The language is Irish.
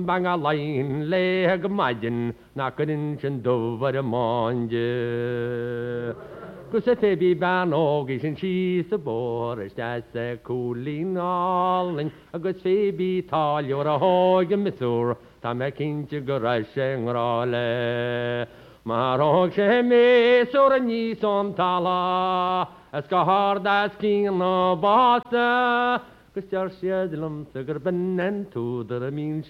bang a lain le go maidin na gonin sin dover a mange. Gus a tebi ban ogis and cheese a boris as a cooling allin a gus febi tal your a hog and missour ta making to go rushing rale. Marog she me sor a ni som tala as go hard as king no basta. Gus jar siedlum sugar ben and to the mean